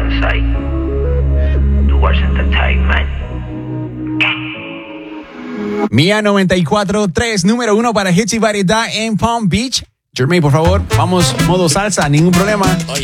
Mía 94.3, número 1 para Hits y Variedad en Palm Beach. Jermaine, por favor, vamos modo salsa, ningún problema. Oye.